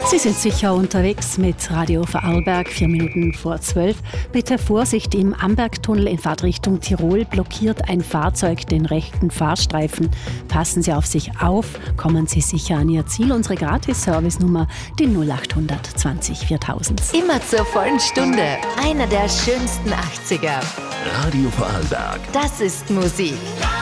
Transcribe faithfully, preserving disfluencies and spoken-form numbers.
Sie sind sicher unterwegs mit Radio Vorarlberg, vier Minuten vor zwölf. Bitte Vorsicht, im Ambergtunnel in Fahrtrichtung Tirol blockiert ein Fahrzeug den rechten Fahrstreifen. Passen Sie auf sich auf, kommen Sie sicher an Ihr Ziel. Unsere Gratis-Service-Nummer, die null acht zwanzig viertausend. Immer zur vollen Stunde, einer der schönsten achtziger. Radio Vorarlberg. Das ist Musik.